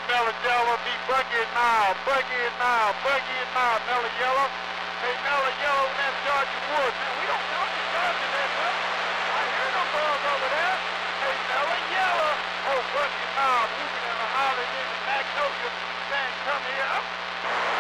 Mellow Yellow beat Bucky and Miles. Bucky and Miles. Bucky and Miles. Mellow Yellow. Hey, Mellow Yellow, that's Georgia Woods. Man, we don't know the Georgia there, brother. I hear them girls over there. Hey, Mellow Yellow. Oh, Bucky and Miles moving and hollering in the Magnolia saying, come here.